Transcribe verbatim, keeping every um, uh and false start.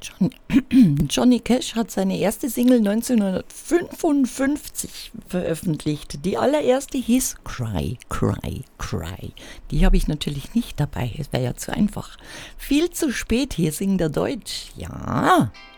Johnny, Johnny Cash hat seine erste Single neunzehnhundertfünfundfünfzig veröffentlicht. Die allererste hieß Cry, Cry, Cry. Die habe ich natürlich nicht dabei, es wäre ja zu einfach. Viel zu spät, hier singt er Deutsch. Ja.